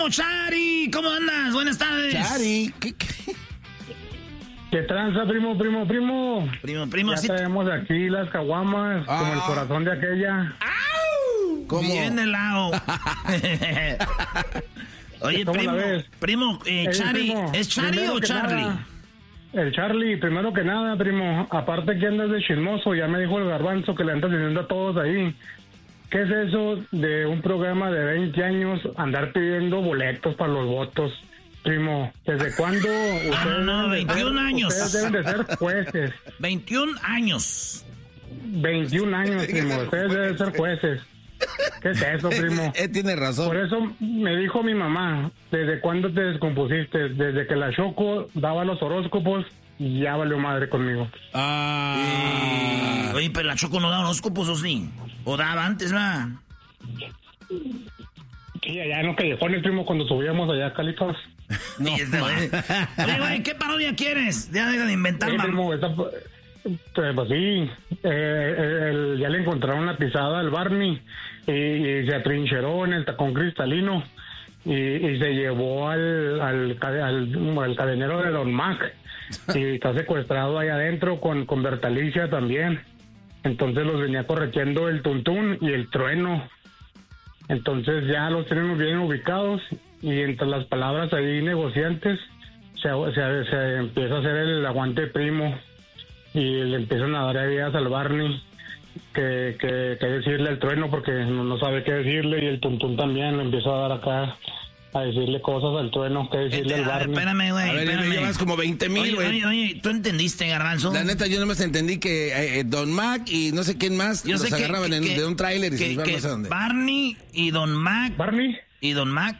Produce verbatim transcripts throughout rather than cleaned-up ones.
primo Chari, ¿cómo andas? Buenas tardes. Chari, ¿qué, qué? ¿Qué tranza, primo, primo, primo? Primo, primo, ya sí. traemos aquí las caguamas, ah. como el corazón de aquella. ¡Au! ¿Cómo? Bien helado. Oye, primo, primo, eh, eh, Chari, primo, ¿es Chari o Charlie? Nada, el Charlie, primero que nada, primo, aparte que andas de chismoso, ya me dijo el garbanzo que le andas diciendo a todos ahí. ¿Qué es eso de un programa de veinte años andar pidiendo boletos para los votos? Primo, ¿desde cuándo ustedes, ah, no, no, veintiún ser, años. ustedes deben de ser jueces? veintiún años. veintiún años, primo, ustedes deben ser jueces. ¿Qué es eso, primo? Eh, tiene razón. Por eso me dijo mi mamá, ¿desde cuándo te descompusiste? Desde que la Choco daba los horóscopos y ya valió madre conmigo. Ah. Oye, pero la Choco no da horóscopos, ¿o sí? ¿O daba antes, va? Sí, allá en los callejones, primo, cuando subíamos allá a Calitos. No, oye, güey, ¿qué parodia quieres? Ya deja de inventar, sí, primo, esta, pues, pues sí, eh, el, ya le encontraron la pisada al Barney y, y se atrincheró en el tacón cristalino y, y se llevó al, al, al, al cadenero de Don Mac y está secuestrado ahí adentro con, con Bertalicia también. Entonces los venía correteando el Tuntún y el Trueno. Entonces ya los tenemos bien ubicados y entre las palabras ahí negociantes se, se, se empieza a hacer el aguante primo y le empiezan a dar ideas al Barney que, que, que decirle al Trueno porque no, no sabe qué decirle y el Tuntún también le empieza a dar acá a decirle cosas al Trueno que decirle este, al Barney. Espérame, güey. A ver, espérame. me llevas como veinte mil, güey. Oye, oye, oye, ¿tú entendiste, Garbanzo? La neta, yo nomás entendí que eh, Don Mac y no sé quién más yo los sé agarraban que, en, que, de un tráiler y que, se iban que no sé dónde. Barney y Don Mac. ¿Barney? ¿Y Don Mac?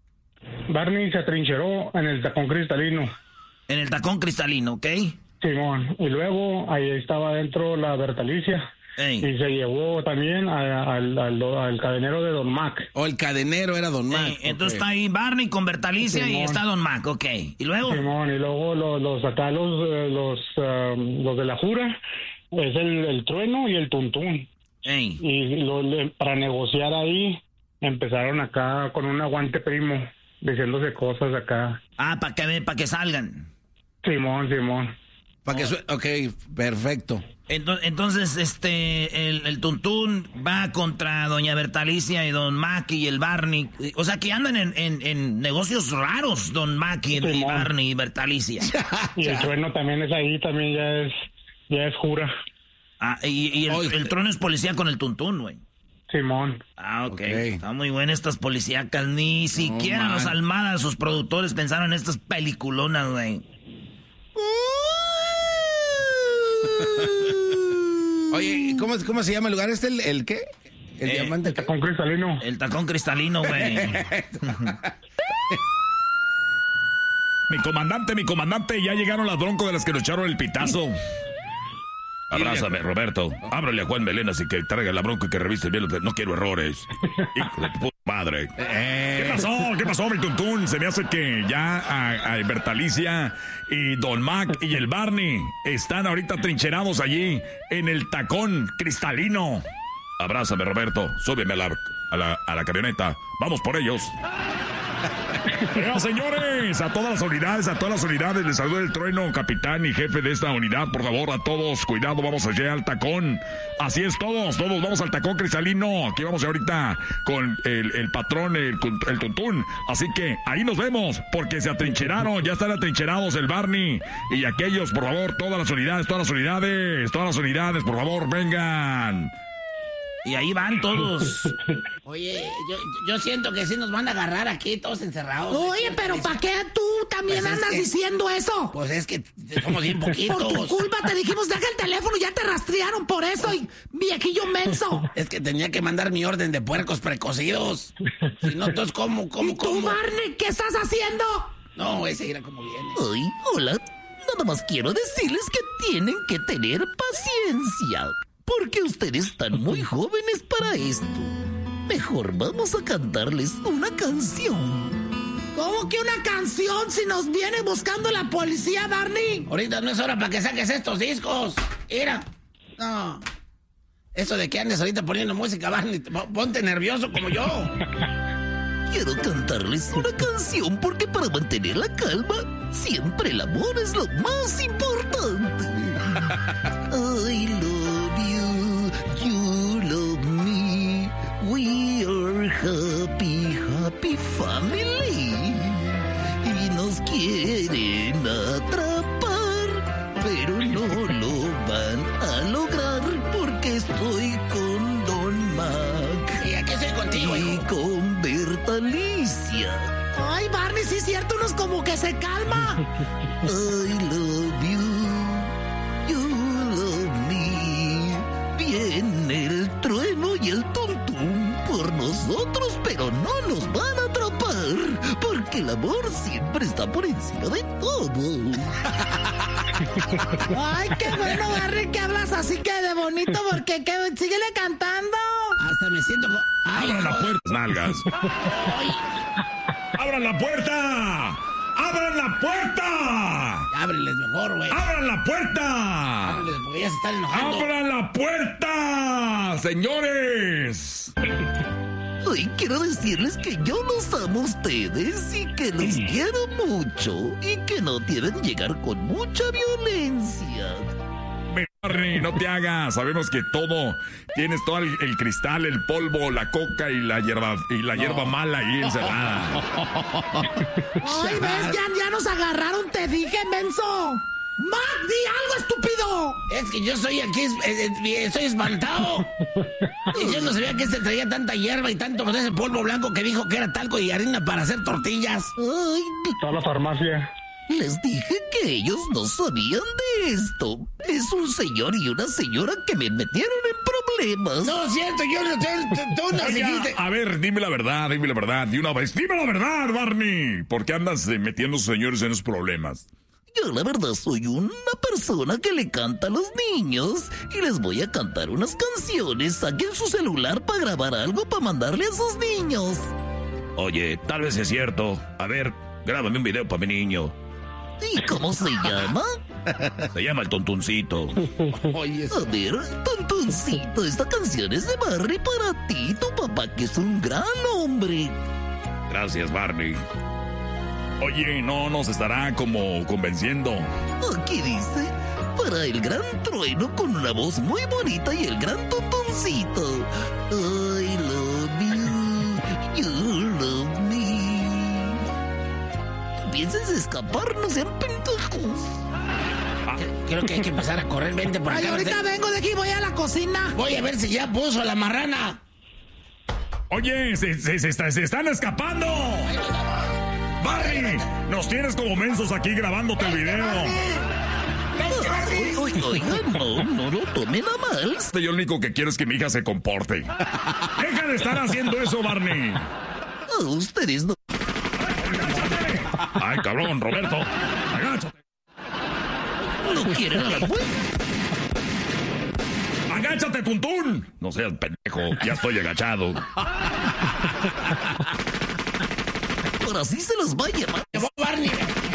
Barney se atrincheró en el tacón cristalino. En el tacón cristalino, ¿ok? Simón, y luego ahí estaba dentro la Bertalicia. Ey. Y se llevó también a, a, al, al, al cadenero de Don Mac. O oh, el cadenero era Don Mac. Ey, entonces okay. Está ahí Barney con Bertalicia Simón. Y está Don Mac, ok. ¿Y luego? Simón, y luego los, los acá los, los, um, los de la Jura, es el, el Trueno y el Tuntún. Ey. Y lo, le, para negociar ahí, empezaron acá con un aguante primo, diciéndose cosas acá. Ah, para que, pa que salgan. Simón, Simón. Para que su- ok, perfecto. Entonces, este, el, el Tuntún va contra doña Bertalicia y Don Mac y el Barney. O sea, que andan en, en, en negocios raros, Don Mac y, y Barney y Bertalicia. Y el Trueno también es ahí, también ya es, ya es Jura. Ah, y, y el, Oye, el Trueno es policía con el Tuntún, güey. Simón. Ah, ok. okay. Está muy buena estas policíacas. Ni no, siquiera man. Los Almada, sus productores, pensaron en estas peliculonas, güey. Oye, ¿cómo, ¿cómo se llama el lugar este? ¿El, el qué? El eh, diamante. El tacón cristalino. El tacón cristalino, güey. Mi comandante, mi comandante, ya llegaron las broncos de las que nos echaron el pitazo. Abrázame, Roberto. Ábrele a Juan Melena así que traiga la bronca y que revise bien. No quiero errores. Hijo de tu puta madre. Eh. ¿Qué pasó? ¿Qué pasó, mi Tuntún? Se me hace que ya a, a Bertalicia y Don Mac y el Barney están ahorita trincherados allí en el tacón cristalino. Abrázame, Roberto. Súbeme a la, a la, a la camioneta. Vamos por ellos. Pero, señores, a todas las unidades, a todas las unidades, les saluda el Trueno, capitán y jefe de esta unidad. Por favor, a todos, cuidado, vamos allá al tacón. Así es, todos, todos vamos al tacón cristalino. Aquí vamos ahorita con el, el patrón, el, el Tuntún. Así que ahí nos vemos, porque se atrincheraron, ya están atrincherados el Barney y aquellos. Por favor, todas las unidades, todas las unidades, todas las unidades, por favor, vengan. Y ahí van todos. Oye, yo, yo siento que sí nos van a agarrar aquí todos encerrados. Oye, pero ¿para qué tú también pues andas que, diciendo eso? Pues es que somos bien poquitos. Por tu culpa te dijimos, deja el teléfono, ya te rastrearon por eso, y viejillo menso. Es que tenía que mandar mi orden de puercos precocidos. Si no, entonces, ¿cómo, cómo, ¿Y tú, cómo? Barney, qué estás haciendo? No, ese era como viene. Ay, hola. Nada más quiero decirles que tienen que tener paciencia. Porque ustedes están muy jóvenes para esto. Mejor vamos a cantarles una canción. ¿Cómo que una canción si nos viene buscando la policía, Barney? Ahorita no es hora para que saques estos discos. Mira. No. Eso de que andes ahorita poniendo música, Barney, ponte nervioso como yo. quiero cantarles una canción porque para mantener la calma, siempre el amor es lo más importante. I love you, you love me, we are happy, happy family. Y nos quieren atrapar, pero no lo van a lograr porque estoy con Don Mac. ¿Y aquí estoy contigo, Y hijo? con Bertalicia. Ay, Barney, sí es cierto, uno es como que se calma. I love you, you love me. Viene el trueno y el tuntum por nosotros, pero no nos van a atrapar, porque el amor siempre está por encima de todo. Ay, qué bueno, Barney, que hablas así que de bonito, porque que síguele cantando. Hasta me siento... co- Ay, ¡Abran la joder. puerta, nalgas! Ay, ¡Abran la puerta! ¡Abran la puerta! ábreles mejor, güey. ¡Abran la puerta! Ábreles porque ya se están enojando. ¡Abran la puerta! ¡Señores! Hoy quiero decirles que yo los amo a ustedes y que los quiero mucho y que no deben llegar con mucha violencia. Mi Barney, no te hagas. Sabemos que todo, tienes todo el, el cristal, el polvo, la coca y la hierba y la hierba mala ahí encerrada. Ay, ves, ya, ya nos agarraron, te dije, menso. Mac, di algo, estúpido. Es que yo soy aquí, es- es- es- soy espantado. Y yo no sabía que se traía tanta hierba y tanto con ese polvo blanco que dijo que era talco y harina para hacer tortillas. Ay, Toda la farmacia. les dije que ellos no sabían de esto. Es un señor y una señora que me metieron en problemas. No es cierto, yo no tú, tú no Oiga, dijiste. a ver, dime la verdad, dime la verdad, de una vez. Dime la verdad, Barney. ¿Por qué andas eh, metiendo a sus señores en esos problemas? Yo la verdad soy una persona que le canta a los niños y les voy a cantar unas canciones. Saquen su celular para grabar algo para mandarle a sus niños. Oye, tal vez es cierto. A ver, grábame un video para mi niño. ¿Y cómo se llama? Se llama El Tontuncito. Oye, A ver, tontoncito, esta canción es de Barney para ti, tu papá que es un gran hombre. Gracias, Barney. Oye, no nos estará como convenciendo. Aquí dice, para el gran trueno con una voz muy bonita y el gran tontoncito. I love you, you love me. Piensen escapar, no sean pendejos. creo que hay que empezar a correr. Vente por Ay, acá. ahorita vente. vengo de aquí, voy a la cocina. Voy a ver si ya puso la marrana. Oye, se, se, se está- se están escapando. Barney, nos tienes como mensos aquí grabándote el video. Oy- oy- Oigan, no, no lo tomen a mal. Yo lo único que quiero es que mi hija se comporte. Deja de estar haciendo eso, Barney. A ustedes no. Ay, cabrón, Roberto. Agáchate. No quieren a la vuelta. Agáchate, Tuntún. No seas pendejo, ya estoy agachado. Ahora sí se los va a llevar. Llevó Barney.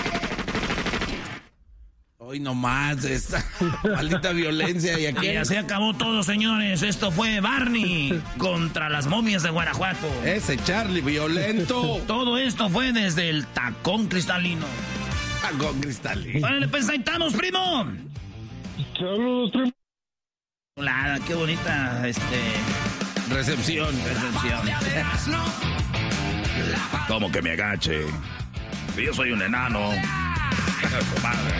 Hoy nomás esta maldita violencia y aquí. Y ya se acabó todo, señores. Esto fue Barney contra las momias de Guanajuato. Ese Charlie violento. Todo esto fue desde el tacón cristalino. Con cristalino. Vale, pues ahí estamos, primo. Saludos, primo. Hola, qué bonita, este... Recepción. recepción. Como que me agache. Yo soy un enano. Madre.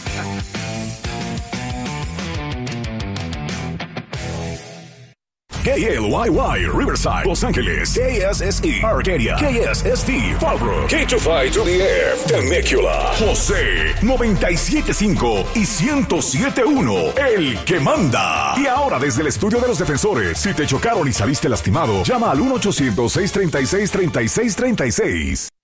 K L Y Y, Riverside, Los Ángeles, K S S E, Arcadia, K S S T, Fallbrook, K two five to the F, Temecula, José, noventa y siete punto cinco y ciento siete punto uno, el que manda. Y ahora desde el estudio de los defensores, si te chocaron y saliste lastimado, llama al uno ochocientos, seiscientos treinta y seis, treinta y seis treinta y seis.